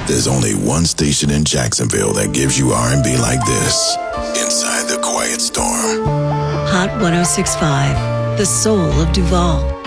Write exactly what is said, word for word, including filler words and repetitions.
There's only one station in Jacksonville that gives you R and B like this. Inside the Quiet Storm. Hot one oh six point five, the soul of Duval.